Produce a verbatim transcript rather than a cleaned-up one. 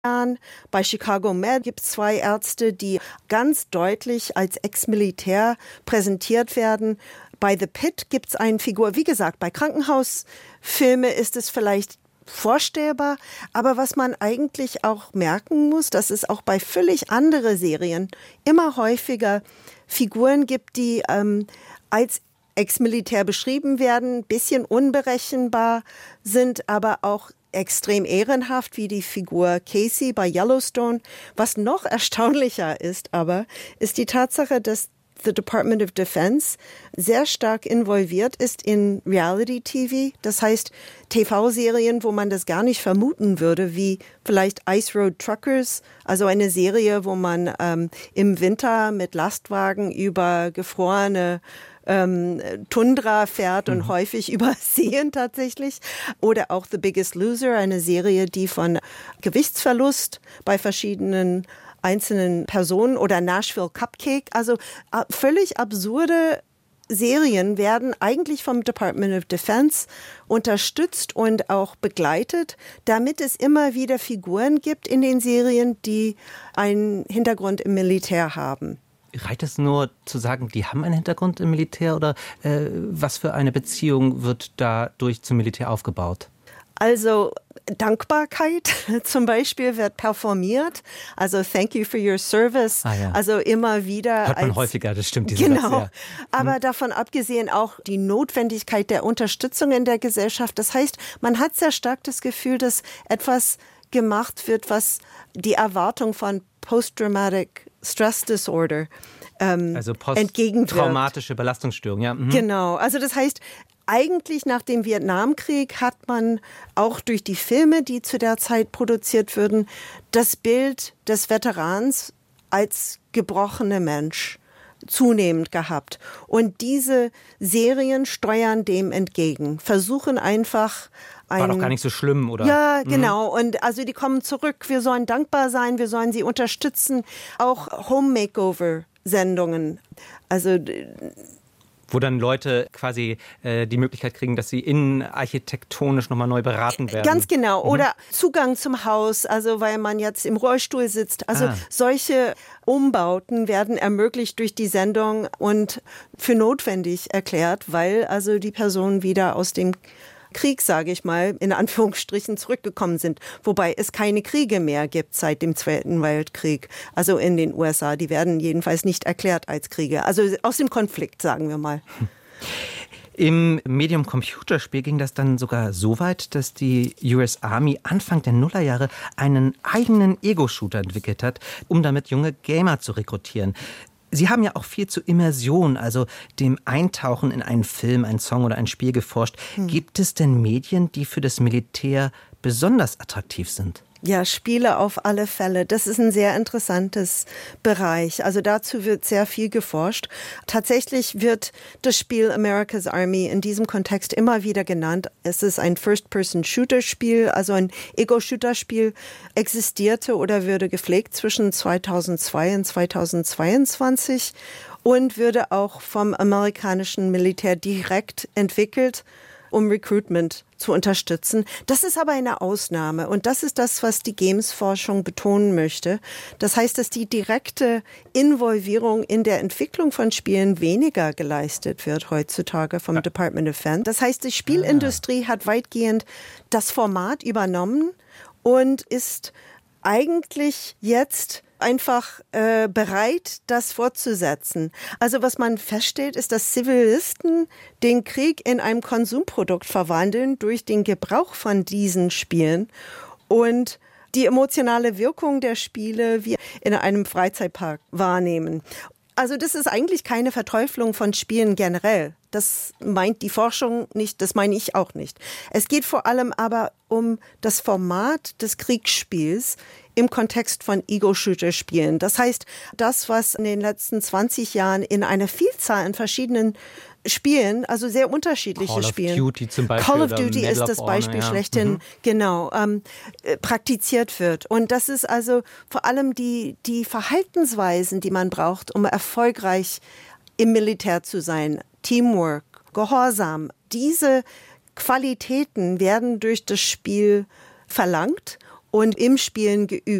Bei Chicago Med gibt es zwei Ärzte, die ganz deutlich als Ex-Militär präsentiert werden. Bei The Pit gibt es eine Figur, wie gesagt, bei Krankenhausfilmen ist es vielleicht vorstellbar, aber was man eigentlich auch merken muss, dass es auch bei völlig anderen Serien immer häufiger Figuren gibt, die ähm, als Ex-Militär beschrieben werden, ein bisschen unberechenbar sind, aber auch extrem ehrenhaft, wie die Figur Casey bei Yellowstone. Was noch erstaunlicher ist aber, ist die Tatsache, dass the Department of Defense sehr stark involviert ist in Reality-T V. Das heißt, T V-Serien, wo man das gar nicht vermuten würde, wie vielleicht Ice Road Truckers, also eine Serie, wo man ähm, im Winter mit Lastwagen über gefrorene ähm, Tundra fährt und mhm. häufig über Seen tatsächlich. Oder auch The Biggest Loser, eine Serie, die von Gewichtsverlust bei verschiedenen einzelnen Personen oder Nashville Cupcake, also äh, völlig absurde Serien werden eigentlich vom Department of Defense unterstützt und auch begleitet, damit es immer wieder Figuren gibt in den Serien, die einen Hintergrund im Militär haben. Reicht es nur zu sagen, die haben einen Hintergrund im Militär oder äh, was für eine Beziehung wird dadurch zum Militär aufgebaut? Also Dankbarkeit zum Beispiel wird performiert, also thank you for your service, ah, ja. also immer wieder. Hört man als, häufiger, das stimmt. Diese Genau, Satz, ja. aber hm. davon abgesehen auch die Notwendigkeit der Unterstützung in der Gesellschaft. Das heißt, man hat sehr stark das Gefühl, dass etwas gemacht wird, was die Erwartung von Post-Traumatic Stress Disorder ähm, also entgegenwirkt. Posttraumatische Belastungsstörung, ja. Mhm. Genau, also das heißt, eigentlich nach dem Vietnamkrieg hat man auch durch die Filme, die zu der Zeit produziert würden, das Bild des Veterans als gebrochener Mensch zunehmend gehabt. Und diese Serien steuern dem entgegen, versuchen einfach ein... War doch gar nicht so schlimm, oder? Ja, genau. Mhm. Und also die kommen zurück, wir sollen dankbar sein, wir sollen sie unterstützen. Auch Home-Makeover-Sendungen, also... Wo dann Leute quasi äh, die Möglichkeit kriegen, dass sie innenarchitektonisch nochmal neu beraten werden. Ganz genau. Mhm. Oder Zugang zum Haus, also weil man jetzt im Rollstuhl sitzt. Also ah. solche Umbauten werden ermöglicht durch die Sendung und für notwendig erklärt, weil also die Personen wieder aus dem Krieg, sage ich mal, in Anführungsstrichen zurückgekommen sind. Wobei es keine Kriege mehr gibt seit dem Zweiten Weltkrieg. Also in den U S A. Die werden jedenfalls nicht erklärt als Kriege. Also aus dem Konflikt, sagen wir mal. Im Medium Computerspiel ging das dann sogar so weit, dass die U S Army Anfang der Nullerjahre einen eigenen Ego-Shooter entwickelt hat, um damit junge Gamer zu rekrutieren. Sie haben ja auch viel zu Immersion, also dem Eintauchen in einen Film, einen Song oder ein Spiel geforscht. Hm. Gibt es denn Medien, die für das Militär besonders attraktiv sind? Ja, Spiele auf alle Fälle. Das ist ein sehr interessantes Bereich. Also dazu wird sehr viel geforscht. Tatsächlich wird das Spiel America's Army in diesem Kontext immer wieder genannt. Es ist ein First-Person-Shooter-Spiel, also ein Ego-Shooter-Spiel, existierte oder würde gepflegt zwischen zweitausendzwei und zweitausendzweiundzwanzig und würde auch vom amerikanischen Militär direkt entwickelt, um Recruitment zu unterstützen. Das ist aber eine Ausnahme und das ist das, was die Games-Forschung betonen möchte. Das heißt, dass die direkte Involvierung in der Entwicklung von Spielen weniger geleistet wird heutzutage vom ja. Department of Defense. Das heißt, die Spielindustrie ah. hat weitgehend das Format übernommen und ist eigentlich jetzt einfach äh, bereit, das fortzusetzen. Also was man feststellt, ist, dass Zivilisten den Krieg in einem Konsumprodukt verwandeln durch den Gebrauch von diesen Spielen und die emotionale Wirkung der Spiele wie in einem Freizeitpark wahrnehmen. Also das ist eigentlich keine Verteufelung von Spielen generell. Das meint die Forschung nicht, das meine ich auch nicht. Es geht vor allem aber um das Format des Kriegsspiels im Kontext von Ego-Shooter-Spielen. Das heißt, das, was in den letzten zwanzig Jahren in einer Vielzahl an verschiedenen Spielen, also sehr unterschiedliche Call Spielen. Call of Duty zum Beispiel. Call of Duty ist das Beispiel ja. schlechthin, mhm. genau, ähm, äh, praktiziert wird. Und das ist also vor allem die, die Verhaltensweisen, die man braucht, um erfolgreich im Militär zu sein. Teamwork, Gehorsam. Diese Qualitäten werden durch das Spiel verlangt und im Spielen geübt.